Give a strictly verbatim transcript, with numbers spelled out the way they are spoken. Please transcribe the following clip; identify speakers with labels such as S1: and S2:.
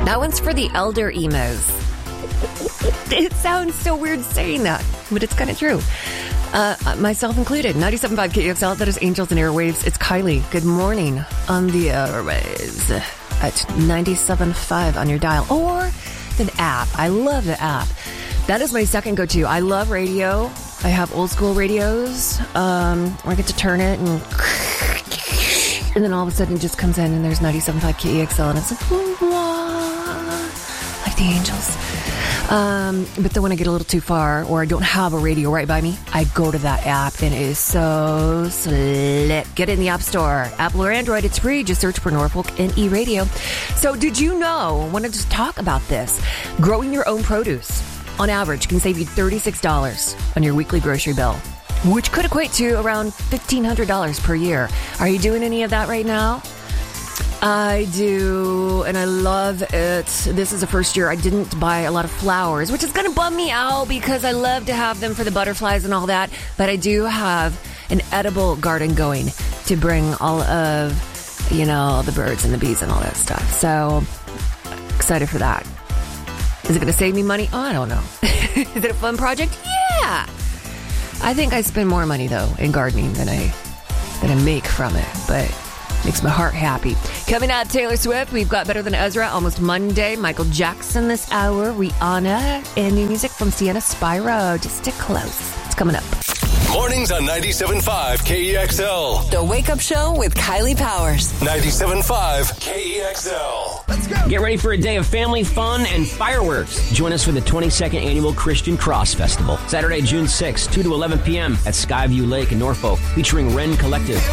S1: That one's for the elder emos. It sounds so weird saying that, but it's kind of true. Uh, myself included. ninety-seven point five K E X L, that is Angels and Airwaves. It's Kylie. Good morning on the airwaves at ninety-seven point five on your dial. Or the app. I love the app. That is my second go-to. I love radio. I have old school radios. Um, where I get to turn it and... And then all of a sudden it just comes in and there's ninety-seven point five K E X L and it's like, like the Angels. Um, but then when I get a little too far or I don't have a radio right by me, I go to that app and it is so slick. Get it in the App Store. Apple or Android, it's free. Just search for Norfolk N E Radio. So did you know, I wanted to talk about this. Growing your own produce, on average, can save you thirty-six dollars on your weekly grocery bill, which could equate to around fifteen hundred dollars per year. Are you doing any of that right now? I do, and I love it. This is the first year I didn't buy a lot of flowers, which is going to bum me out because I love to have them for the butterflies and all that. But I do have an edible garden going to bring all of, you know, the birds and the bees and all that stuff. So, excited for that. Is it going to save me money? Oh, I don't know. Is it a fun project? Yeah. I think I spend more money, though, in gardening than I than I make from it, but makes my heart happy. Coming up, Taylor Swift. We've got Better Than Ezra, Almost Monday. Michael Jackson this hour. Rihanna. And new music from Sienna Spyro. Just stick close. It's coming up.
S2: Mornings on ninety-seven point five K E X L.
S3: The Wake Up Show with Kylie Powers.
S2: ninety-seven point five K E X L.
S4: Let's go. Get ready for a day of family fun and fireworks. Join us for the twenty-second Annual Christian Cross Festival. Saturday, June sixth, two to eleven p.m. at Skyview Lake in Norfolk, featuring Wren Collective,